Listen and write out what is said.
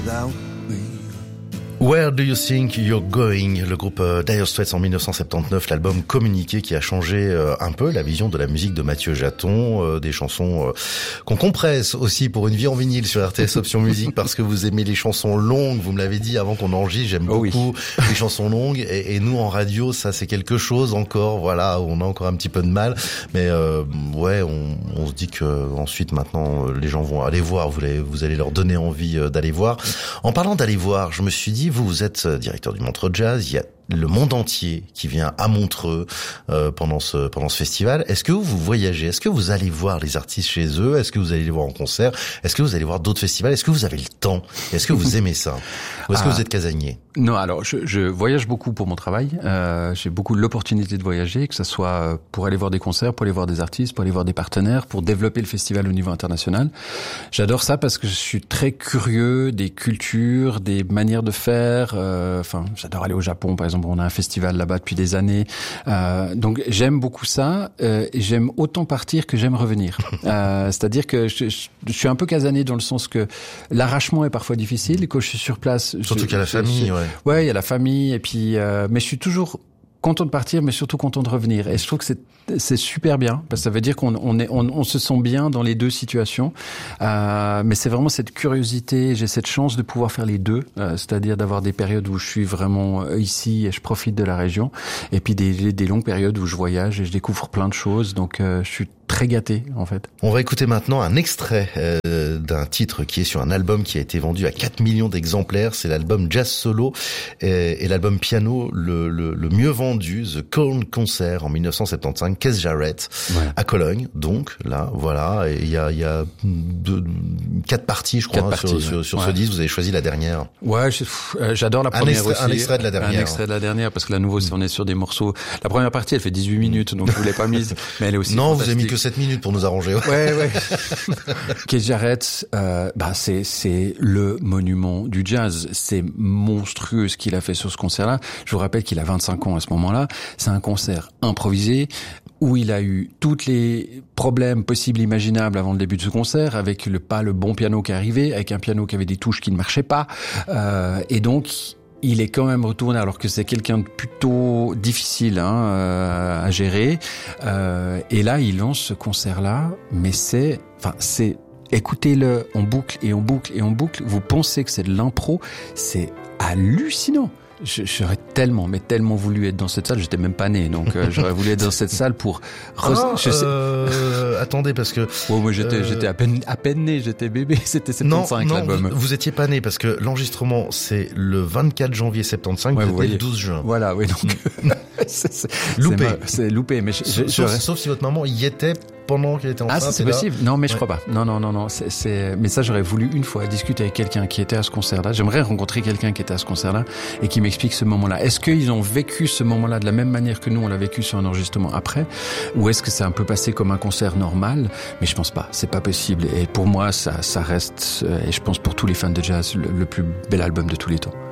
Where do you think you're going? Le groupe Dire Straits en 1979, l'album Communiqué qui a changé un peu la vision de la musique de Mathieu Jaton, des chansons qu'on compresse aussi pour une vie en vinyle sur RTS Option Musique parce que vous aimez les chansons longues, vous me l'avez dit avant qu'on enregistre, j'aime beaucoup les chansons longues et nous en radio ça c'est quelque chose encore, voilà, on a encore un petit peu de mal, mais ouais, on se dit que ensuite maintenant les gens vont aller voir, vous allez leur donner envie d'aller voir. En parlant d'aller voir, je me suis dit, vous êtes directeur du Montreux Jazz, il y a le monde entier qui vient à Montreux pendant ce festival. Est-ce que vous voyagez? Est-ce que vous allez voir les artistes chez eux? Est-ce que vous allez les voir en concert? Est-ce que vous allez voir d'autres festivals? Est-ce que vous avez le temps? Est-ce que vous aimez ça? Ou est-ce que vous êtes casanier? Non, alors je voyage beaucoup pour mon travail. J'ai beaucoup l'opportunité de voyager, que ce soit pour aller voir des concerts, pour aller voir des artistes, pour aller voir des partenaires, pour développer le festival au niveau international. J'adore ça parce que je suis très curieux des cultures, des manières de faire. Enfin, j'adore aller au Japon, par exemple. On a un festival là-bas depuis des années. Donc j'aime beaucoup ça. Et j'aime autant partir que j'aime revenir. C'est-à-dire que je suis un peu casanier dans le sens que l'arrachement est parfois difficile. Quand je suis sur place, surtout qu'il y a la famille, ouais, il y a la famille. Et puis, mais je suis toujours content de partir, mais surtout content de revenir. Et je trouve que c'est super bien, parce que ça veut dire qu'on se sent bien dans les deux situations. Mais c'est vraiment cette curiosité. J'ai cette chance de pouvoir faire les deux, c'est-à-dire d'avoir des périodes où je suis vraiment ici et je profite de la région, et puis des longues périodes où je voyage et je découvre plein de choses. Donc, je suis très gâté, en fait. On va écouter maintenant un extrait d'un titre qui est sur un album qui a été vendu à 4 millions d'exemplaires. C'est l'album Jazz Solo et l'album piano le mieux vendu, The Cone Concert en 1975, Keith Jarrett, à Cologne. Donc là, voilà, il y a 4 parties, je crois, sur ce disque. Vous avez choisi la dernière. Ouais, j'adore la première aussi. Un extrait de la dernière. Un extrait de la dernière, parce que la nouveau, on est sur des morceaux. La première partie, elle fait 18 minutes, donc je l'ai pas mise, mais elle est aussi non, vous avez mis que 7 minutes pour nous arranger. Ouais. Keith Jarrett, c'est le monument du jazz. C'est monstrueux ce qu'il a fait sur ce concert-là. Je vous rappelle qu'il a 25 ans à ce moment-là. C'est un concert improvisé où il a eu tous les problèmes possibles et imaginables avant le début de ce concert, avec le bon piano qui est arrivé, avec un piano qui avait des touches qui ne marchaient pas. Et donc, il est quand même retourné, alors que c'est quelqu'un de plutôt difficile à gérer. Et là, il lance ce concert-là, mais écoutez-le en boucle et en boucle et en boucle. Vous pensez que c'est de l'impro, c'est hallucinant. J'aurais tellement voulu être dans cette salle. J'étais même pas né, donc j'aurais voulu être dans cette salle pour. Attendez, parce que. Moi j'étais à peine né. J'étais bébé. C'était 75 l'album. Vous étiez pas né parce que l'enregistrement c'est le 24 janvier 75. Vous étiez le 12 juin. Voilà, oui. Donc c'est loupé. C'est loupé, mais sauf si votre maman y était pendant qu'elle était enceinte. Ah, c'est possible. Non, mais je crois pas. Non. Mais ça, j'aurais voulu une fois discuter avec quelqu'un qui était à ce concert-là. J'aimerais rencontrer quelqu'un qui était à ce concert-là et qui m'explique ce moment-là. Est-ce qu'ils ont vécu ce moment-là de la même manière que nous, on l'a vécu sur un enregistrement après? Ou est-ce que c'est un peu passé comme un concert normal? Mais je pense pas. C'est pas possible. Et pour moi, ça reste, et je pense pour tous les fans de jazz, le plus bel album de tous les temps.